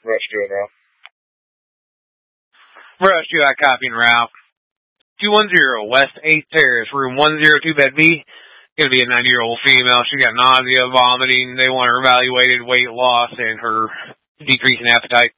Rush doing, Ralph? Rush, you got copy and Ralph. 210 West 8th Terrace, room 102, bed B. Going to be a 90-year-old female. She got nausea, vomiting. They want her evaluated, weight loss, and her decrease in appetite.